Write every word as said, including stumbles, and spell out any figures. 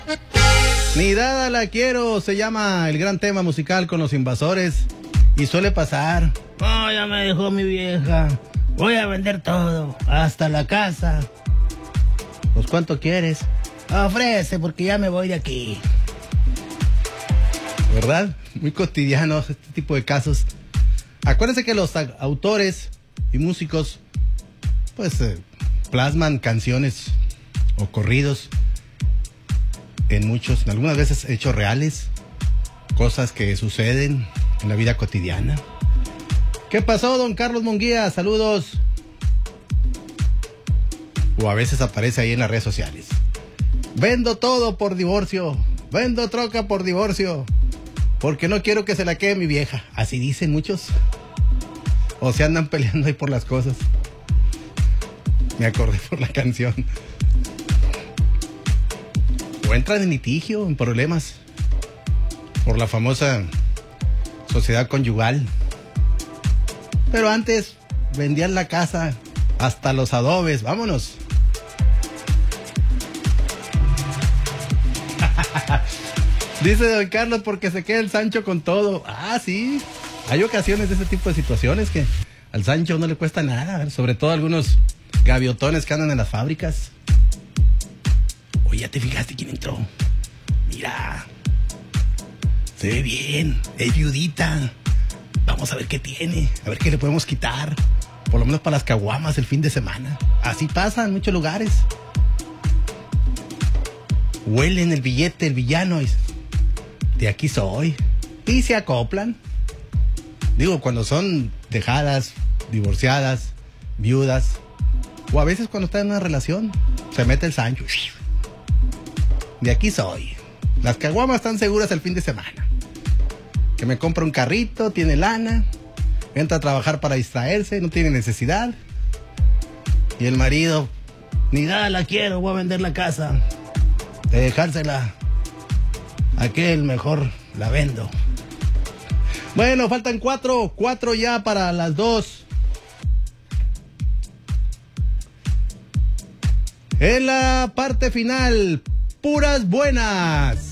Ni dada la quiero, se llama el gran tema musical con Los Invasores. Y suele pasar. No, ya me dejó mi vieja. Voy a vender todo, hasta la casa. Pues, ¿cuánto quieres? Ofrece, porque ya me voy de aquí. ¿Verdad? Muy cotidianos este tipo de casos. Acuérdense que los autores y músicos, pues, eh, plasman canciones o corridos en muchos, en algunas veces hechos reales, cosas que suceden en la vida cotidiana. ¿Qué pasó, don Carlos Munguía? Saludos. O a veces aparece ahí en las redes sociales. Vendo todo por divorcio. Vendo troca por divorcio. Porque no quiero que se la quede mi vieja. Así dicen muchos. O se andan peleando ahí por las cosas. Me acordé por la canción. O entran en litigio, en problemas. Por la famosa sociedad conyugal. Pero antes vendían la casa, hasta los adobes. Vámonos. Dice don Carlos, porque se queda el Sancho con todo. Ah, sí. Hay ocasiones de ese tipo de situaciones que al Sancho no le cuesta nada. Sobre todo algunos gaviotones que andan en las fábricas. Oye, ¿ya te fijaste quién entró? Mira. Se ve bien. Es viudita. Vamos a ver qué tiene. A ver qué le podemos quitar. Por lo menos para las caguamas el fin de semana. Así pasa en muchos lugares. Huelen el billete, el villano. Y de aquí soy. Y se acoplan. Digo, cuando son dejadas, divorciadas, viudas. O a veces cuando están en una relación. Se mete el Sancho. De aquí soy. Las caguamas están seguras el fin de semana. Que me compra un carrito, tiene lana. Entra a trabajar para distraerse, no tiene necesidad. Y el marido, ni nada la quiero, voy a vender la casa. De dejársela a aquel, mejor la vendo. Bueno, faltan cuatro, cuatro ya para las dos. En la parte final, puras buenas.